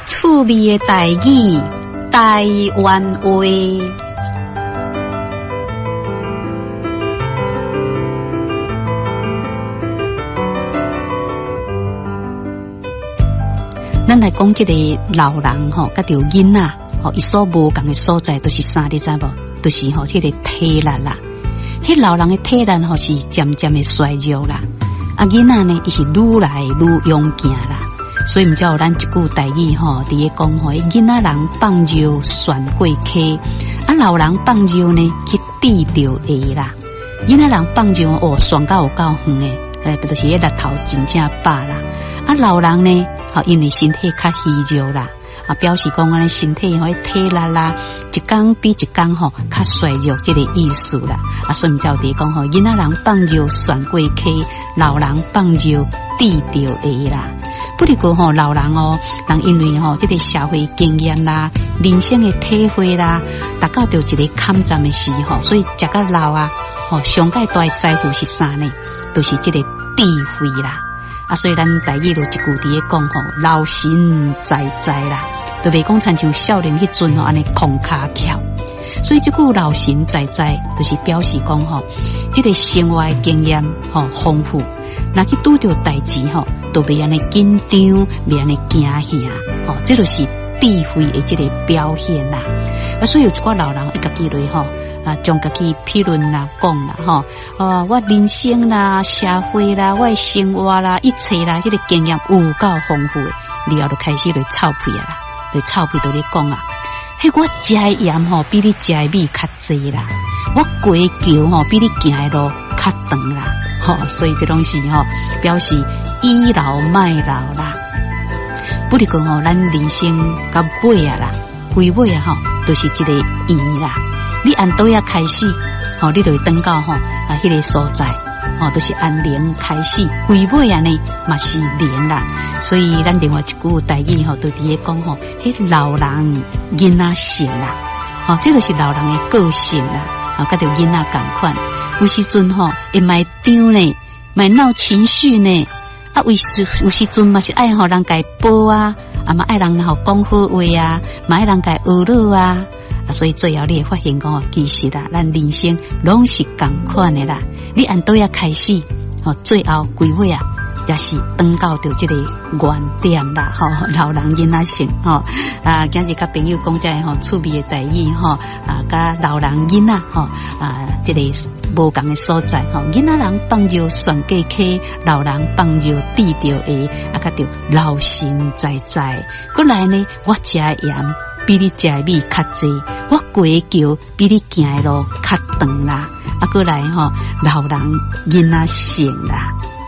趣味的台语，台湾话。咱来讲这个老人吼，甲着囡仔吼，伊所无共的所在都是啥，你知无？都是吼这个体力啦。迄老人的体力吼是渐渐的衰弱啦，啊囡仔呢，伊是愈来愈勇健啦。所以毋才有咱一句台语吼，伫咧讲吼，囡仔人放肉旋过溪，啊老人放肉呢去抵着下啦。囡仔人放肉哦，旋到有够远的，就是迄日头真正饱啦。啊老人呢？因为身体较虚弱啦，表示讲安尼身体吼体力啦，一天比一天吼较衰弱，这个意思啦。所以毋才有伫讲吼，囡仔人放肉旋过溪，老人放肉抵着下啦。不离过吼，老人哦，人因为吼这个社会经验啦、人生的体会啦，达到着一个坎站的时候，所以食到老啊，上界大的财富是啥呢？就是这个智慧啦。所以咱台语就一句伫咧讲吼，老神在在啦，就袂讲亲像少年迄阵吼安尼空卡巧。所以这句老神在在，就是表示讲吼，这个生活的经验吼丰富，若去拄着代志吼，都袂安尼紧张，袂安尼惊吓，这就是智慧的这个表现啦。所以有一寡老人伊家己来吼。将家己批论啦、讲啦，我人生啦、社会啦、我的生活啦、一切啦，迄个经验有够丰富的，然后就开始来臭屁啦，来臭屁就咧讲啊，迄我食的盐吼比你食的米较济啦，我过的桥吼比你行的路较长啦，所以这拢是表示倚老卖老啦。不离讲咱人生到尾啊啦，归尾啊都是一个圆啦。你按倒呀开始，你就会登到迄个所在，都是按零开始，归尾啊呢嘛是零啦。所以咱另外一句台语都伫咧讲迄老人囡仔性啦，这就是老人的个性啦，甲着囡仔共款。有时阵会卖张呢，卖闹情绪呢，有时阵嘛是爱人家抱啊，嘛爱人讲好话啊，嘛爱人家娱乐啊。所以最后你会发现讲，其实啦，咱人生拢是同款的啦。你按倒呀开始，最后归尾啊，也是登到着这个原点啦。老人囡仔性今日甲朋友讲这趣味的台语甲老人囡仔这个无共的所在囡仔人放肉旋过溪，老人放肉抵着下，甲着老神在在。过来呢，我食的盐比你食的米较济，我过的桥比你行的路较长啦。过来老人囡仔性啦。